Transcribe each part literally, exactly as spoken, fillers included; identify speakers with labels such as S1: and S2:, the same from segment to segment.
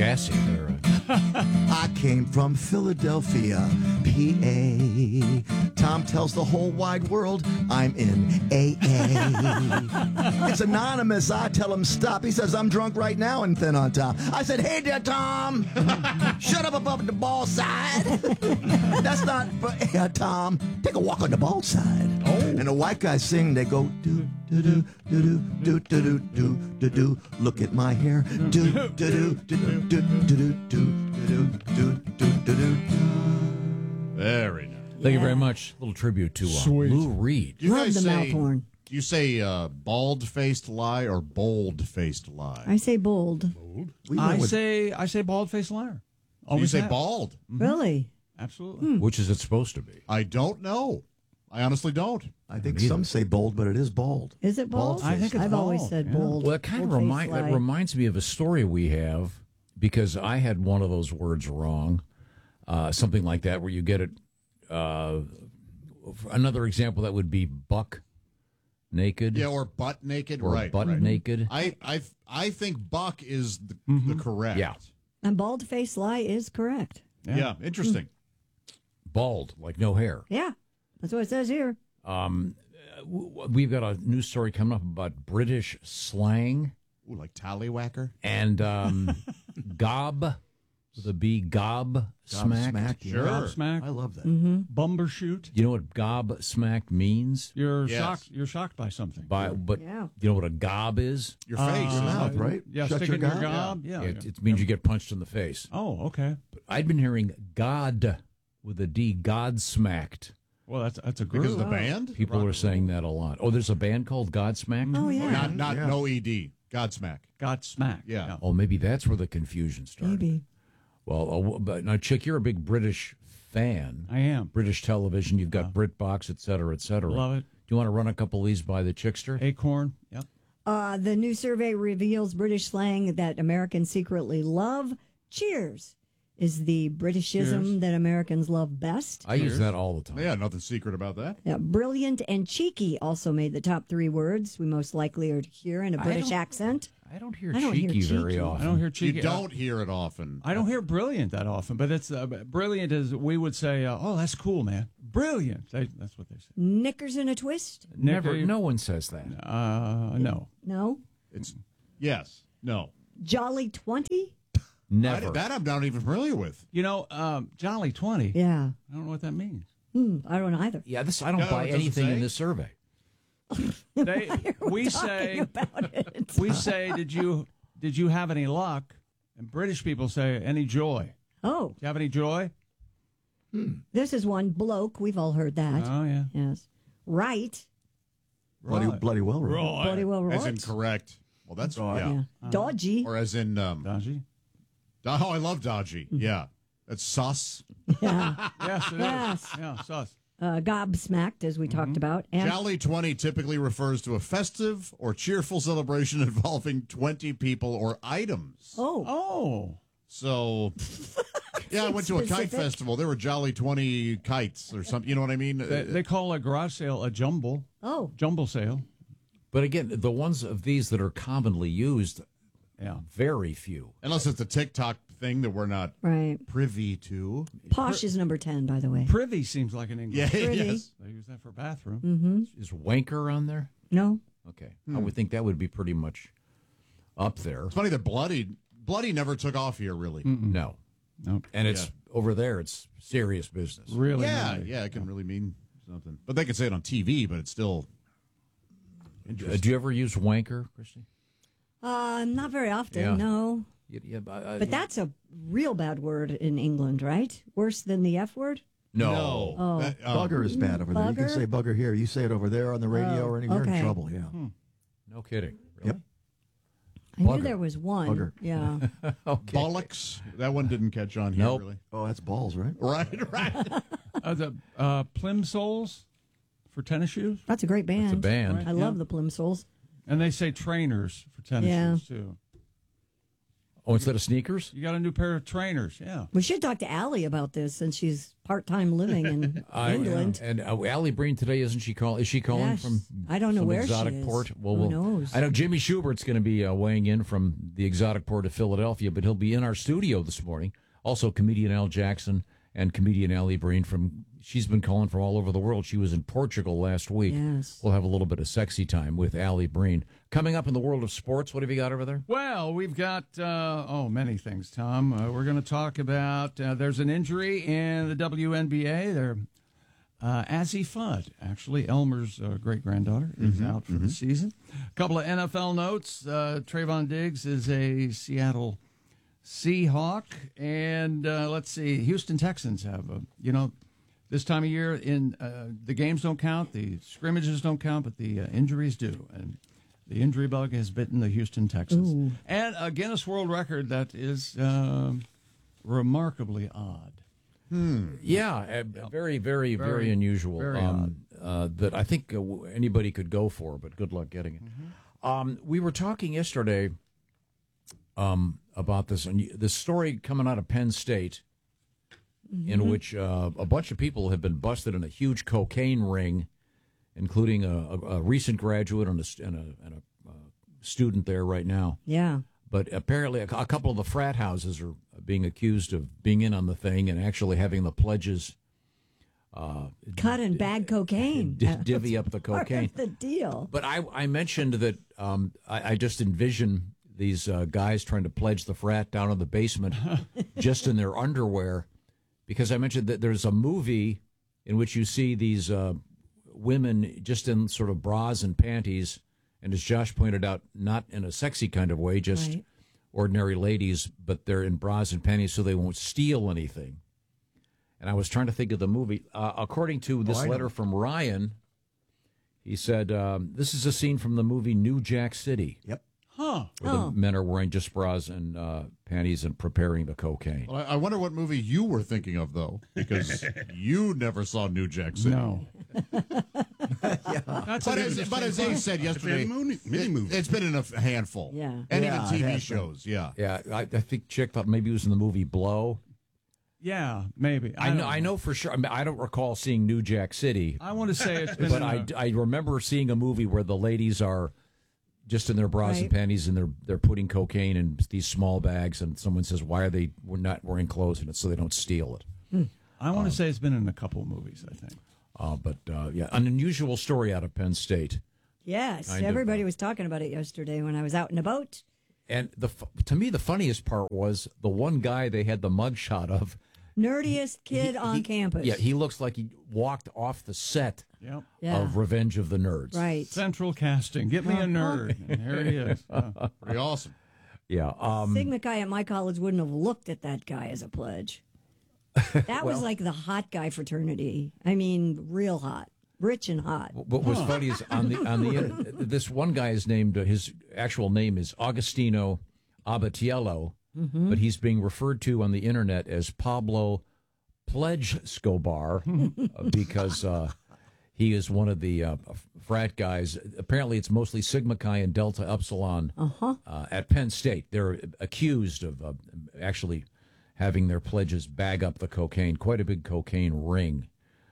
S1: gassy there.
S2: I came from Philadelphia, P A. Tom tells the whole wide world I'm in A A. It's anonymous. I tell him stop. He says I'm drunk right now and thin on top. I said, hey there, Tom. Shut up above the ball side. That's not, yeah, Tom. Take a walk on the ball side. Oh. And the white guys sing. They go do do do do do do do do do do. Look at my hair. Do do do do do do do do.
S3: Very nice.
S1: Thank yeah. you very much. A little tribute to uh, Lou Reed.
S3: You
S4: Love
S3: guys
S4: the
S3: say,
S4: mouth horn.
S3: You say uh, bald-faced lie or bold-faced lie?
S4: I say bold.
S3: Bold?
S5: I with... say I say bald-faced liar.
S3: So you say
S5: have.
S3: bald?
S5: Mm-hmm.
S4: Really?
S5: Absolutely.
S4: Hmm.
S1: Which is it supposed to be?
S3: I don't know. I honestly don't.
S2: I think some say bold, but it is bald.
S4: Is it bold?
S2: Bald
S5: I think it's
S4: I've
S5: bald.
S4: always said
S5: yeah.
S4: bold.
S1: Well, it kind of remind, it reminds me of a story we have because I had one of those words wrong. Uh, something like that, where you get it. Uh, another example that would be buck naked.
S3: Yeah, or butt naked.
S1: Or
S3: right.
S1: butt
S3: right.
S1: naked.
S3: I I I think buck is the,
S5: mm-hmm.
S3: the correct.
S1: Yeah.
S4: And bald-faced lie is correct.
S3: Yeah, yeah interesting.
S1: Bald, like no hair.
S4: Yeah, that's what it says here.
S1: Um, we've got a news story coming up about British slang.
S3: Ooh, like tallywhacker?
S1: And um, gob, with a B, gob smack.
S2: Smack,
S3: Sure.
S5: Gob smack.
S2: I love that.
S4: Mm-hmm.
S5: Bumbershoot.
S1: You know what gob smack means?
S5: You're
S3: Yes.
S5: shocked. You're shocked by something.
S1: By, but
S4: Yeah.
S1: you know what a gob is?
S3: Your face.
S5: Uh,
S2: mouth, right?
S5: Yeah,
S2: Shut
S5: stick
S2: your
S5: in your
S2: gob.
S5: gob. Yeah.
S1: It,
S5: yeah.
S1: it means you get punched in the face.
S5: Oh, okay.
S1: But I'd been hearing God with a D, God smacked.
S5: Well, that's that's a
S3: Because
S5: group.
S3: of the band?
S1: People are saying that a lot. Oh, there's a band called Godsmack?
S4: Oh, yeah.
S3: Not, not
S2: Yeah.
S3: no E D. Godsmack.
S5: Got smacked.
S3: Yeah.
S1: Oh, maybe that's where the confusion started.
S4: Maybe.
S1: Well, uh, but now, Chick, you're a big British fan.
S5: I am.
S1: British television. You've got
S5: Yeah.
S1: BritBox, et cetera, et cetera.
S5: Love it.
S1: Do you want to run a couple of these by the Chickster?
S5: Acorn. Yep.
S4: Uh, the new survey reveals British slang that Americans secretly love. Cheers is the Britishism
S5: Cheers.
S4: that Americans love best.
S1: I use that all the time.
S3: Yeah, nothing secret about that.
S4: Yeah, brilliant and cheeky also made the top three words we most likely are to hear in a
S1: I
S4: British
S1: don't-
S4: accent.
S1: I don't hear
S4: I don't hear
S1: cheeky very
S4: cheeky.
S1: often.
S5: I don't hear cheeky.
S3: You don't hear it often.
S5: I don't hear brilliant that often, but it's uh, brilliant as we would say. Uh, oh, that's cool, man. Brilliant. They, that's what they say.
S4: Knickers in a twist?
S1: Never.
S5: Nick,
S1: No one says that.
S5: Uh, no.
S4: No.
S3: It's yes, no.
S4: Jolly twenty?
S1: Never.
S3: I, that I'm not even familiar with.
S5: You know, um, Jolly twenty.
S4: Yeah.
S5: I don't know what that means.
S4: Hmm, I don't know either.
S1: Yeah, this I don't
S3: No,
S1: buy
S3: it doesn't
S1: anything
S3: say.
S1: in this survey.
S5: They,
S4: We're
S5: we
S4: talking
S5: say
S4: about it.
S5: we say did you did you have any luck? And British people say any joy.
S4: Oh,
S5: Do you have any joy?
S4: this is one bloke. We've all heard that.
S5: Oh yeah.
S4: Yes. Right.
S2: Bloody,
S5: Right.
S2: bloody well, right?
S4: Bloody well
S3: As
S4: right.
S3: in correct. Well, that's
S2: Right.
S3: yeah.
S4: Yeah. Dodgy.
S3: Or as in um,
S5: Dodgy.
S3: oh, I love dodgy. Yeah, that's sus.
S4: Yeah.
S5: Yes, it is.
S4: Yes.
S5: Yeah, sus.
S4: Uh, gobsmacked, as we talked about. And
S3: Jolly twenty typically refers to a festive or cheerful celebration involving twenty people or items.
S4: oh,
S5: Oh.
S3: So, yeah, I went to a kite
S4: Specific.
S3: festival. There were Jolly twenty kites or something. You know what I mean?
S5: They, they call a garage sale a jumble.
S4: oh,
S5: Jumble sale.
S1: But again, the ones of these that are commonly used,
S5: Yeah.
S1: very few.
S3: Unless it's a TikTok thing that we're not
S4: right.
S3: privy to.
S4: Posh is number ten, by the way.
S5: Privy seems like an English.
S3: Yeah,
S4: Pretty.
S3: yes.
S5: They use that for bathroom.
S4: Mm-hmm.
S1: Is wanker on there?
S4: No.
S1: Okay. I would think that would be pretty much up there.
S3: It's funny that bloody bloody never took off here, really.
S1: No.
S5: Nope.
S1: And it's over there, it's serious business.
S5: Really?
S3: Yeah,
S5: really.
S3: yeah, it can really mean something. But they could say it on T V, but it's still
S1: Uh, do you ever use wanker, Christy?
S4: Uh, not very often,
S1: Yeah.
S4: no.
S1: Yeah, yeah, but, uh,
S4: But that's a real bad word in England, right? Worse than the F word?
S1: no.
S4: Oh.
S3: That, um,
S2: Bugger is bad over there. You can
S4: Bugger?
S2: say bugger here. You say it over there on the radio
S4: Oh,
S2: or anywhere, you're
S4: okay.
S2: in trouble, yeah.
S1: No kidding. Really?
S2: Yep.
S4: I
S1: Bugger.
S4: knew there was one.
S2: Bugger.
S4: Yeah.
S1: Okay.
S3: bollocks. That one didn't catch on here,
S1: Nope.
S3: really.
S2: Oh, that's balls, right?
S3: Right, right.
S5: Uh, the uh, Plimsolls for tennis shoes.
S4: That's a great band.
S1: It's a band.
S5: Right.
S4: I
S5: Yeah.
S4: love the Plimsolls.
S5: And they say trainers for tennis
S4: Yeah.
S5: shoes, too.
S1: Oh, instead of sneakers?
S5: You got a new pair of trainers. Yeah.
S4: We should talk to Allie about this since she's part-time living in
S1: I-
S4: England.
S1: And uh, Allie Breen today, isn't she calling? Is she calling
S4: Yes.
S1: from
S4: I don't know
S1: some
S4: where she
S1: exotic
S4: is.
S1: port? Well,
S4: Who
S1: we'll-
S4: knows?
S1: I know Jimmy Schubert's going to be uh, weighing in from the exotic port of Philadelphia, but he'll be in our studio this morning. Also, comedian Al Jackson and comedian Allie Breen from. She's been calling from all over the world. She was in Portugal last week.
S4: Yes.
S1: We'll have a little bit of sexy time with Allie Breen. Coming up in the world of sports, what have you got over there?
S5: Well, we've got, uh, oh, many things, Tom. Uh, we're going to talk about, uh, there's an injury in the W N B A. There, uh, Azzy Fudd, actually, Elmer's uh, great-granddaughter, is
S3: Mm-hmm,
S5: out for the season. A couple of N F L notes. Uh, Trayvon Diggs is a Seattle Seahawk. And uh, let's see, Houston Texans have, a, you know, this time of year, in uh, the games don't count, the scrimmages don't count, but the uh, injuries do. And the injury bug has bitten the Houston Texans.
S4: Ooh.
S5: And a Guinness World Record that is um remarkably odd.
S1: Yeah, uh, very, very, very,
S5: Very,
S1: unusual.
S5: very
S1: um, uh, that I think uh, w- anybody could go for, but good luck getting it. Um, we were talking yesterday um, about this and y- this story coming out of Penn State, in which uh, a bunch of people have been busted in a huge cocaine ring, including a, a, a recent graduate and a, st- and a, and a uh, student there right now.
S4: Yeah.
S1: But apparently, a, a couple of the frat houses are being accused of being in on the thing and actually having the pledges
S4: Cut and bag cocaine.
S1: d- divvy up the
S4: Part
S1: cocaine.
S4: of the deal.
S1: But I, I mentioned that um, I, I just envision these uh, guys trying to pledge the frat down in the basement just in their underwear, because I mentioned that there's a movie in which you see these uh, women just in sort of bras and panties, and as Josh pointed out, not in a sexy kind of way, just
S4: Right.
S1: ordinary ladies, but they're in bras and panties so they won't steal anything. And I was trying to think of the movie. Uh, according to this
S2: I know.
S1: letter from Ryan, he said, um, this is a scene from the movie New Jack City,
S2: Yep.
S5: Huh.
S1: where
S4: Oh.
S1: the men are wearing just bras and uh, panties and preparing the cocaine.
S3: Well, I I wonder what movie you were thinking of, though, because you never saw New Jack City.
S5: No. That's
S3: But
S5: an
S3: as, but as Ace said yesterday,
S6: mini- mini movie.
S3: it, has been in a f- handful.
S4: Yeah.
S3: And
S2: Yeah,
S3: even
S2: it
S3: T V
S2: has been.
S3: shows, yeah.
S1: Yeah, I, I think Chick thought maybe it was in the movie Blow.
S5: Yeah, maybe.
S1: I,
S5: don't
S1: know, I know for sure. I, mean, I don't recall seeing New Jack City,
S5: I want to say it's been.
S1: but
S5: in
S1: I,
S5: a-
S1: I remember seeing a movie where the ladies are just in their bras and
S4: Right.
S1: panties, and they're they're putting cocaine in these small bags, and someone says, "Why are they? We're not wearing clothes in it, so they don't steal it."
S5: I want to say it's been in a couple of movies, I think.
S1: Uh, but uh, yeah, an unusual story out of Penn State.
S4: Yes.
S1: Kind of,
S4: Everybody
S1: uh,
S4: was talking about it yesterday when I was out in a boat.
S1: And the fu- to me, the funniest part was the one guy they had the mugshot of.
S4: Nerdiest kid
S1: He-
S4: on
S1: he-
S4: campus.
S1: Yeah, he looks like he walked off the set
S5: Yep.
S4: Yeah.
S1: of Revenge of the Nerds.
S4: Right.
S5: Central casting. Get me a nerd. And here he is. Uh,
S3: Pretty awesome.
S1: Yeah. Um,
S4: Sigma Chi at my college wouldn't have looked at that guy as a pledge. That was like the hot guy fraternity. I mean, real hot, rich and hot.
S1: What was funny is on the on the this one guy is named uh, his actual name is Agostino Abatiello, but he's being referred to on the internet as Pablo Pledge Scobar uh, because uh, he is one of the uh, frat guys. Apparently, it's mostly Sigma Chi and Delta Upsilon uh, at Penn State. They're accused of uh, actually having their pledges bag up the cocaine. Quite a big cocaine ring.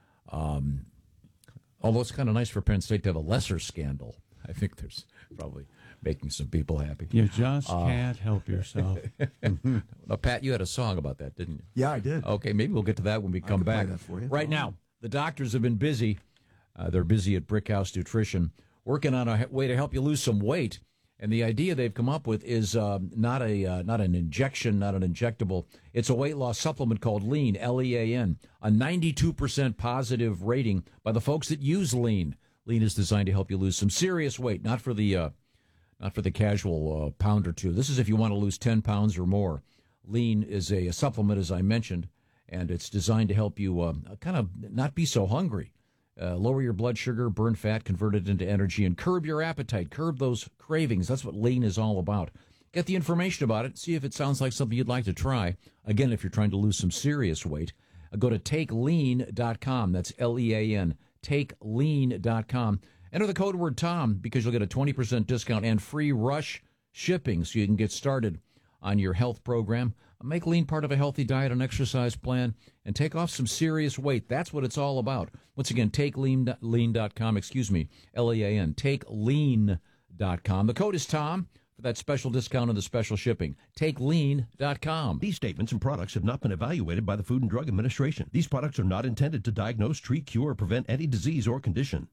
S1: Um, although it's kind of nice for Penn State to have a lesser scandal. I think there's probably making some people happy.
S5: you just can't help yourself.
S1: Now, Pat, you had a song about that, didn't you?
S2: Yeah, I did.
S1: Okay, maybe we'll get to that when we come
S2: could play
S1: back.
S2: that for you.
S1: Right now, the doctors have been busy. Uh, they're busy at Brickhouse Nutrition, working on a he- way to help you lose some weight. And the idea they've come up with is um, not a uh, not an injection, not an injectable. It's a weight loss supplement called Lean, L E A N, a ninety-two percent positive rating by the folks that use Lean. Lean is designed to help you lose some serious weight, not for the uh, not for the casual uh, pound or two. This is if you want to lose ten pounds or more. Lean is a, a supplement, as I mentioned, and it's designed to help you um, kind of not be so hungry. Uh, lower your blood sugar, burn fat, convert it into energy, and curb your appetite, curb those cravings. That's what Lean is all about. Get the information about it, see if it sounds like something you'd like to try. Again, if you're trying to lose some serious weight, uh, go to take lean dot com. That's L E A N, take lean dot com. Enter the code word Tom because you'll get a twenty percent discount and free rush shipping so you can get started on your health program. Make lean part of a healthy diet and exercise plan and take off some serious weight. That's what it's all about. Once again, take lean dot com, excuse me, L E A N, take lean dot com. The code is Tom for that special discount and the special shipping. take lean dot com.
S6: These statements and products have not been evaluated by the Food and Drug Administration. These products are not intended to diagnose, treat, cure, or prevent any disease or condition.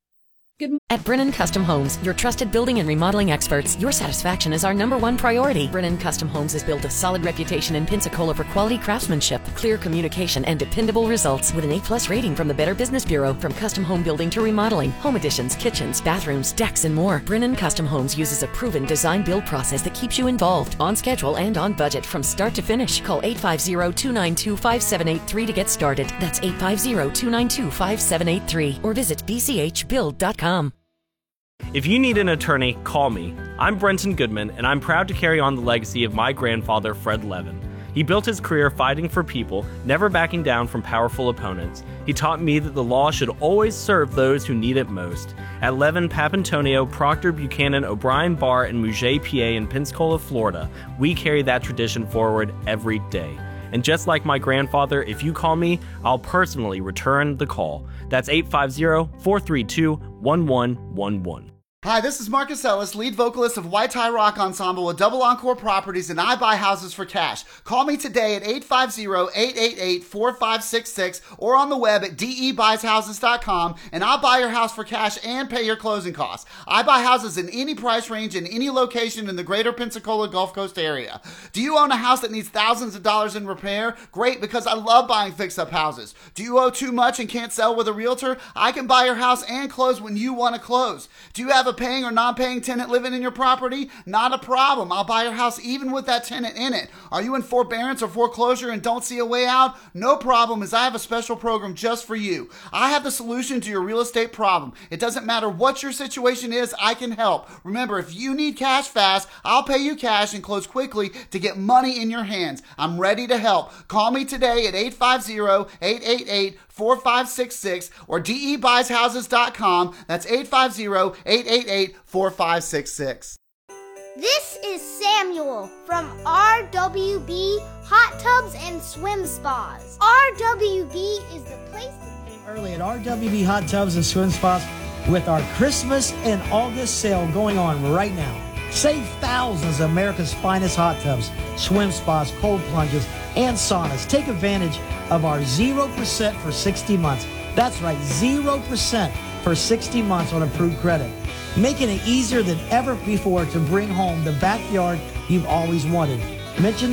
S7: At Brennan Custom Homes, your trusted building and remodeling experts, your satisfaction is our number one priority. Brennan Custom Homes has built a solid reputation in Pensacola for quality craftsmanship, clear communication, and dependable results with an A-plus rating from the Better Business Bureau. From custom home building to remodeling, home additions, kitchens, bathrooms, decks, and more, Brennan Custom Homes uses a proven design-build process that keeps you involved, on schedule and on budget from start to finish. Call eight five zero, two nine two, five seven eight three to get started. That's eight five zero, two nine two, five seven eight three or visit b c h build dot com.
S8: If you need an attorney, call me. I'm Brenton Goodman, and I'm proud to carry on the legacy of my grandfather, Fred Levin. He built his career fighting for people, never backing down from powerful opponents. He taught me that the law should always serve those who need it most. At Levin, Papantonio, Proctor, Buchanan, O'Brien, Barr, and Mouget P A in Pensacola, Florida, we carry that tradition forward every day. And just like my grandfather, if you call me, I'll personally return the call. That's eight five zero, four three two, one one one one.
S9: Hi, this is Marcus Ellis, lead vocalist of White Tie Rock Ensemble with Double Encore Properties, and I buy houses for cash. Call me today at eight five zero, eight eight eight, four five six six or on the web at d e buys houses dot com, and I'll buy your house for cash and pay your closing costs. I buy houses in any price range in any location in the greater Pensacola Gulf Coast area. Do you own a house that needs thousands of dollars in repair? Great, because I love buying fix-up houses. Do you owe too much and can't sell with a realtor? I can buy your house and close when you want to close. Do you have a paying or non-paying tenant living in your property? Not a problem. I'll buy your house even with that tenant in it. Are you in forbearance or foreclosure and don't see a way out? No problem, as I have a special program just for you. I have the solution to your real estate problem. It doesn't matter what your situation is, I can help. Remember, if you need cash fast, I'll pay you cash and close quickly to get money in your hands. I'm ready to help. Call me today at eight five zero, eight eight eight, four five six six or d e buys houses dot com. That's eight five zero, eight eight eight, four five six six.
S10: This is Samuel from R W B Hot Tubs and Swim Spas. R W B is the place to
S11: be. Early at R W B Hot Tubs and Swim Spas with our Christmas and August sale going on right now. Save thousands of America's finest hot tubs, swim spas, cold plunges, and saunas. Take advantage of our zero percent for sixty months. That's right, zero percent for sixty months on approved credit. Making it easier than ever before to bring home the backyard you've always wanted. Mention